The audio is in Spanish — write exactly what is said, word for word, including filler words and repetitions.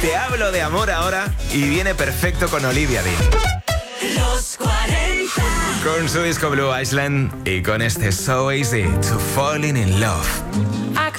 Te hablo de amor ahora y viene perfecto con Olivia Dean. Los cuarenta. Con su disco Blue Island y con este So Easy to Falling in Love.